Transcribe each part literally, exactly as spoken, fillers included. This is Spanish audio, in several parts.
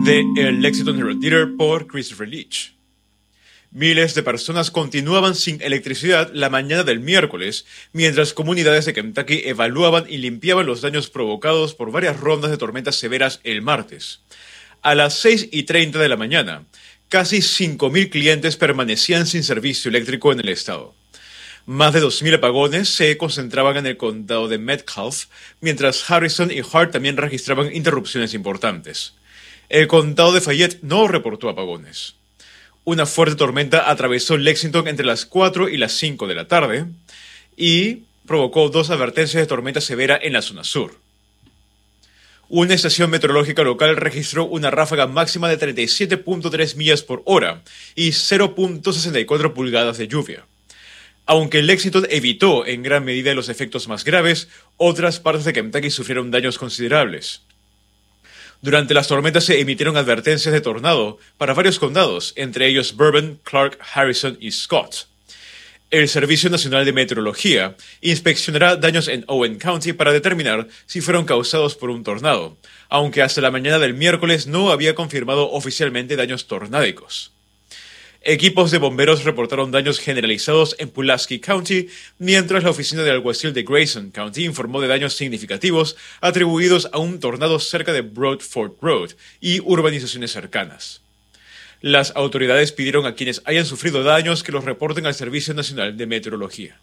de El Lexington Herald Leader por Christopher Leach. Miles de personas continuaban sin electricidad la mañana del miércoles, mientras comunidades de Kentucky evaluaban y limpiaban los daños provocados por varias rondas de tormentas severas el martes. A las seis y treinta de la mañana, casi cinco mil clientes permanecían sin servicio eléctrico en el estado. Más de dos mil apagones se concentraban en el condado de Metcalfe, mientras Harrison y Hart también registraban interrupciones importantes. El condado de Fayette no reportó apagones. Una fuerte tormenta atravesó Lexington entre las cuatro y las cinco de la tarde y provocó dos advertencias de tormenta severa en la zona sur. Una estación meteorológica local registró una ráfaga máxima de treinta y siete punto tres millas por hora y cero punto sesenta y cuatro pulgadas de lluvia. Aunque Lexington evitó en gran medida los efectos más graves, otras partes de Kentucky sufrieron daños considerables. Durante las tormentas se emitieron advertencias de tornado para varios condados, entre ellos Bourbon, Clark, Harrison y Scott. El Servicio Nacional de Meteorología inspeccionará daños en Owen County para determinar si fueron causados por un tornado, aunque hasta la mañana del miércoles no había confirmado oficialmente daños tornádicos. Equipos de bomberos reportaron daños generalizados en Pulaski County, mientras la oficina de alguacil de Grayson County informó de daños significativos atribuidos a un tornado cerca de Broadford Road y urbanizaciones cercanas. Las autoridades pidieron a quienes hayan sufrido daños que los reporten al Servicio Nacional de Meteorología.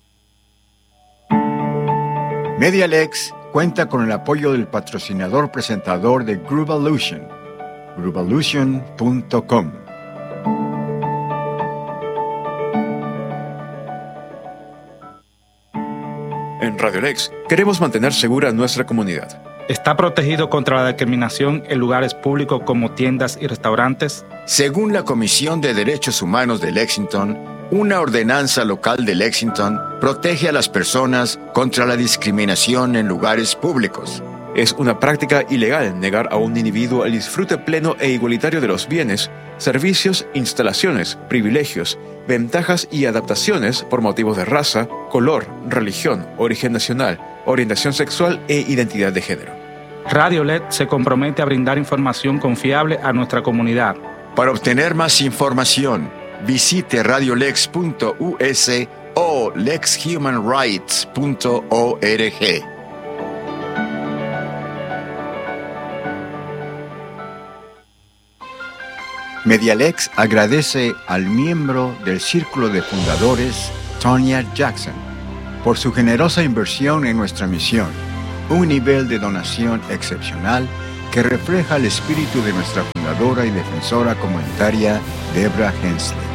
MediaLex cuenta con el apoyo del patrocinador presentador de Groovolution, groovolution punto com. En Radio Lex queremos mantener segura nuestra comunidad. ¿Está protegido contra la discriminación en lugares públicos como tiendas y restaurantes? Según la Comisión de Derechos Humanos de Lexington, una ordenanza local de Lexington protege a las personas contra la discriminación en lugares públicos. Es una práctica ilegal negar a un individuo el disfrute pleno e igualitario de los bienes, servicios, instalaciones, privilegios, ventajas y adaptaciones por motivos de raza, color, religión, origen nacional, orientación sexual e identidad de género. Radio L E D se compromete a brindar información confiable a nuestra comunidad. Para obtener más información, visite radiolex punto u s o lex human rights punto org. MediaLex agradece al miembro del Círculo de Fundadores, Tonya Jackson, por su generosa inversión en nuestra misión, un nivel de donación excepcional que refleja el espíritu de nuestra fundadora y defensora comunitaria, Deborah Hensley.